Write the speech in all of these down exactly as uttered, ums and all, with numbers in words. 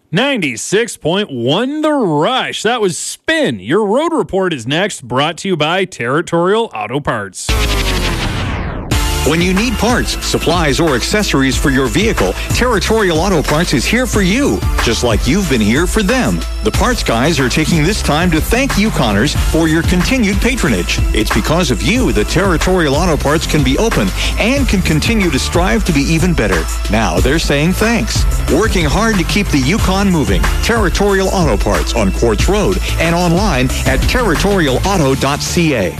ninety-six point one The Rush. That was Spin. Your road report is next, brought to you by Territorial Auto Parts. When you need parts, supplies, or accessories for your vehicle, Territorial Auto Parts is here for you, just like you've been here for them. The parts guys are taking this time to thank Yukoners for your continued patronage. It's because of you that Territorial Auto Parts can be open and can continue to strive to be even better. Now they're saying thanks. Working hard to keep the Yukon moving. Territorial Auto Parts on Quartz Road and online at territorial auto dot c a.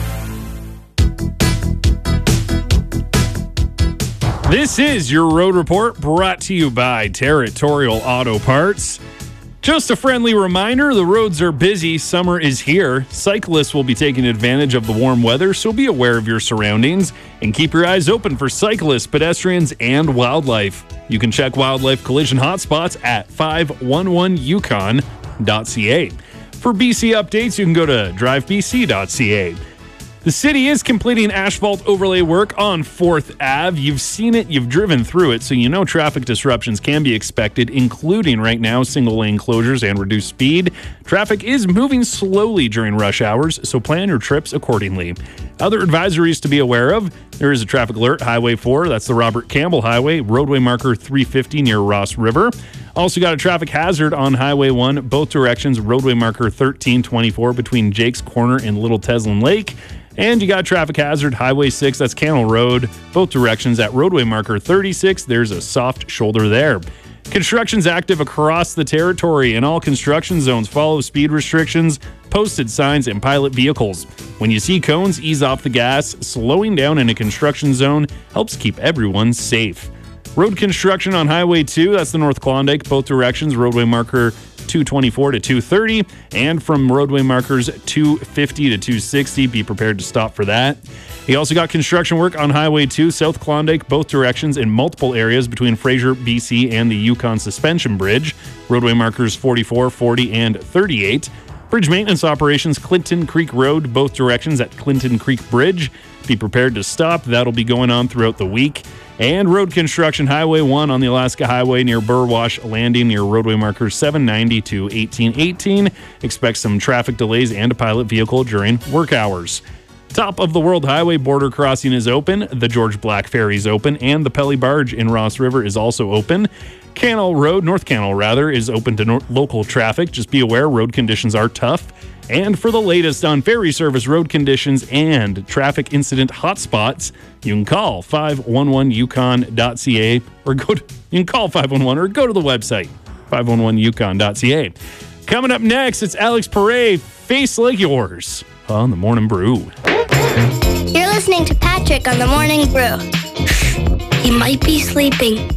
This is your road report brought to you by Territorial Auto Parts. Just a friendly reminder, the roads are busy. Summer is here. Cyclists will be taking advantage of the warm weather, so be aware of your surroundings and keep your eyes open for cyclists, pedestrians, and wildlife. You can check wildlife collision hotspots at five one one yukon dot c a. For B C updates, you can go to drive b c dot c a. The city is completing asphalt overlay work on fourth Avenue. You've seen it, you've driven through it, so you know traffic disruptions can be expected, including right now single lane closures and reduced speed. Traffic is moving slowly during rush hours, so plan your trips accordingly. Other advisories to be aware of: there is a traffic alert, Highway four, that's the Robert Campbell Highway, roadway marker three fifty near Ross River. Also got a traffic hazard on Highway one, both directions, roadway marker thirteen twenty-four between Jake's Corner and Little Teslin Lake. And you got a traffic hazard, Highway six, that's Cannell Road, both directions at roadway marker thirty-six. There's a soft shoulder there. Construction's active across the territory, and all construction zones follow speed restrictions, posted signs, and pilot vehicles. When you see cones, ease off the gas. Slowing down in a construction zone helps keep everyone safe. Road construction on Highway two, that's the North Klondike, both directions, roadway marker two twenty-four to two thirty, and from roadway markers two fifty to two sixty. Be prepared to stop for that. You also got construction work on Highway two, South Klondike, both directions in multiple areas between Fraser, B C, and the Yukon Suspension Bridge, roadway markers forty-four, forty, and thirty-eight. Bridge maintenance operations, Clinton Creek Road, both directions at Clinton Creek Bridge. Be prepared to stop. That'll be going on throughout the week. And road construction, Highway one on the Alaska Highway near Burwash Landing near roadway markers seven ninety to eighteen eighteen. Expect some traffic delays and a pilot vehicle during work hours. Top of the World Highway border crossing is open, the George Black Ferry is open, and the Pelly Barge in Ross River is also open. Cannell Road, North Cannell rather, is open to no- local traffic. Just be aware, road conditions are tough. And for the latest on ferry service, road conditions, and traffic incident hotspots, you can call five one one yukon dot c a or go to, you can call five one one or go to the website, five one one yukon dot c a. Coming up next, it's Alex Perret, Face Like Yours on The Morning Brew. You're listening to Patrick on The Morning Brew. He might be sleeping.